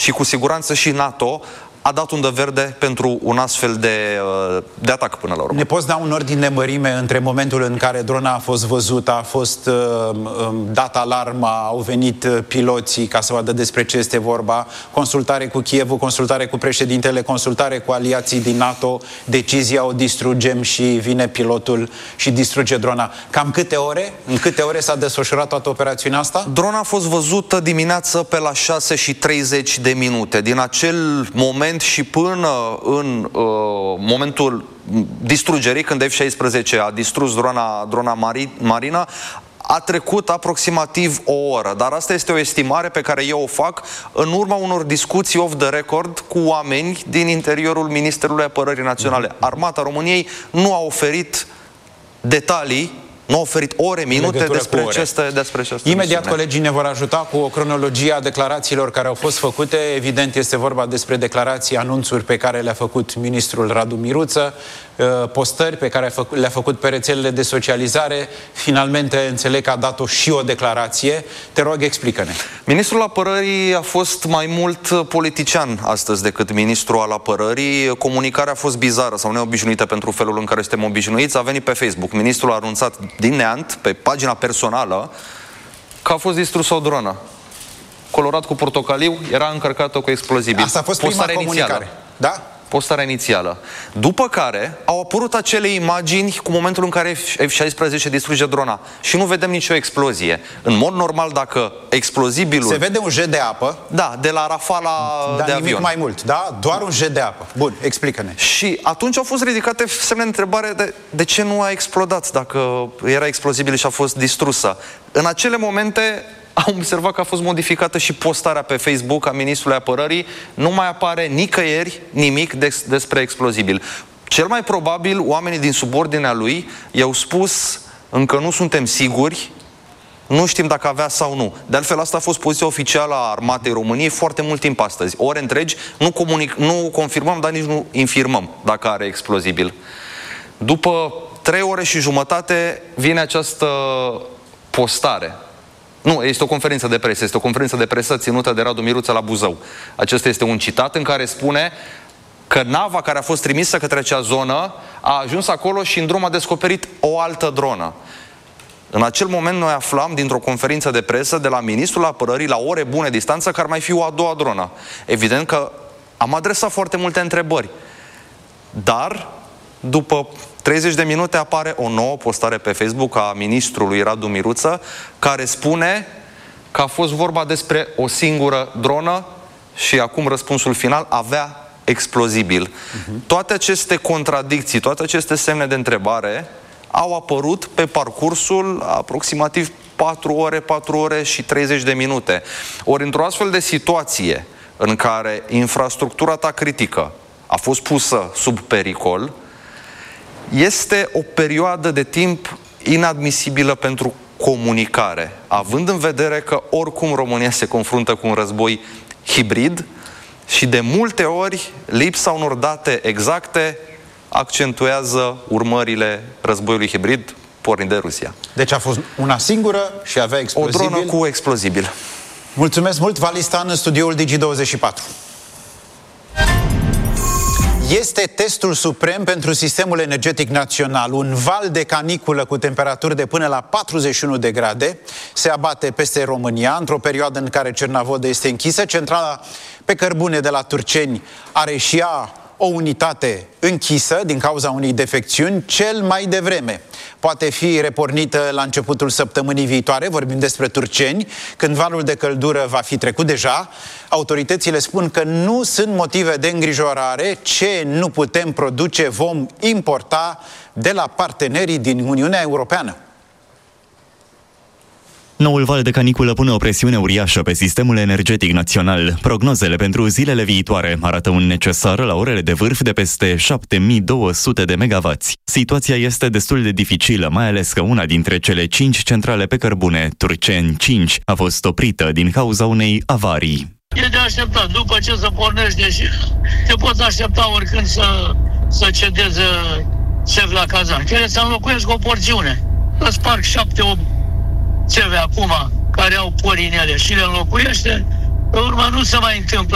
și cu siguranță și NATO a dat undă verde pentru un astfel de atac până la urmă. Ne poți da un ordine de mărime între momentul în care drona a fost văzută, a fost dat alarma, au venit piloții ca să vadă despre ce este vorba, consultare cu Kievul, consultare cu președintele, consultare cu aliații din NATO, decizia o distrugem și vine pilotul și distruge drona. Cam câte ore? În câte ore s-a desfășurat toată operațiunea asta? Drona a fost văzută dimineață pe la 6:30. Din acel moment și până în momentul distrugerii, când F-16 a distrus drona Marina, a trecut aproximativ o oră. Dar asta este o estimare pe care eu o fac în urma unor discuții off the record cu oameni din interiorul Ministerului Apărării Naționale. Armata României nu a oferit detalii, nu a oferit ore, minute despre aceste Imediat colegii ne vor ajuta cu o cronologie a declarațiilor care au fost făcute. Evident, este vorba despre declarații, anunțuri pe care le-a făcut ministrul Radu Miruță, postări pe care le-a făcut pe rețelele de socializare. Finalmente, înțeleg că a dat și o declarație. Te rog, explică-ne. Ministrul Apărării a fost mai mult politician astăzi decât ministrul al Apărării. Comunicarea a fost bizară sau neobișnuită pentru felul în care suntem obișnuiți. A venit pe Facebook. Ministrul a anunțat din neant, pe pagina personală, că a fost distrusă o dronă. Colorat cu portocaliu, era încărcată cu explozibil. Asta a fost prima comunicare. Da? Postarea inițială. După care au apărut acele imagini cu momentul în care F-16 distruge drona. Și nu vedem nicio explozie. În mod normal, dacă explozibilul... Se vede un jet de apă. Da, de la rafala de avion. Nimic mai mult, da? Doar un jet de apă. Bun, explică-ne. Și atunci au fost ridicate semne de întrebare de ce nu a explodat dacă era explozibil și a fost distrusă. În acele momente am observat că a fost modificată și postarea pe Facebook a Ministrului Apărării. Nu mai apare nicăieri nimic despre explozibil. Cel mai probabil, oamenii din subordinea lui i-au spus: încă nu suntem siguri, nu știm dacă avea sau nu. De altfel, asta a fost poziția oficială a Armatei României foarte mult timp astăzi. Ore întregi, nu confirmăm, dar nici nu infirmăm dacă are explozibil. După 3 ore și jumătate vine această postare. Nu, este o conferință de presă. Este o conferință de presă ținută de Radu Miruță la Buzău. Acesta este un citat în care spune că nava care a fost trimisă către acea zonă a ajuns acolo și în drum a descoperit o altă dronă. În acel moment noi aflam dintr-o conferință de presă de la Ministrul Apărării, la ore bune distanță, că ar mai fi o a doua dronă. Evident că am adresat foarte multe întrebări. Dar, după 30 de minute apare o nouă postare pe Facebook a ministrului Radu Miruță, care spune că a fost vorba despre o singură dronă și acum răspunsul final: avea explozibil. Toate aceste contradicții, toate aceste semne de întrebare au apărut pe parcursul aproximativ 4 ore și 30 de minute. Ori într-o astfel de situație în care infrastructura ta critică a fost pusă sub pericol, este o perioadă de timp inadmisibilă pentru comunicare, având în vedere că oricum România se confruntă cu un război hibrid și de multe ori lipsa unor date exacte accentuează urmările războiului hibrid pornind de Rusia. Deci a fost una singură și avea explozibil. O dronă cu explozibil. Mulțumesc mult, Valistan, în studioul Digi24. Este testul suprem pentru sistemul energetic național. Un val de caniculă cu temperaturi de până la 41 de grade se abate peste România într-o perioadă în care Cernavodă este închisă. Centrala pe cărbune de la Turceni are și ea o unitate închisă din cauza unei defecțiuni cel mai devreme. Poate fi repornită la începutul săptămânii viitoare, vorbim despre Turceni, când valul de căldură va fi trecut deja. Autoritățile spun că nu sunt motive de îngrijorare. Ce nu putem produce vom importa de la partenerii din Uniunea Europeană. Noul val de caniculă pune o presiune uriașă pe sistemul energetic național. Prognozele pentru zilele viitoare arată un necesar la orele de vârf de peste 7200 de megavați. Situația este destul de dificilă, mai ales că una dintre cele 5 centrale pe cărbune, Turceni 5, a fost oprită din cauza unei avarii. E de așteptat, după ce se pornește și te poți aștepta oricând să cedeze țevi la cazan. Chiar să înlocuiesc o porțiune. Îți sparg 7-8 țevi acum care au pori în ele și le înlocuiește, pe urmă nu se mai întâmplă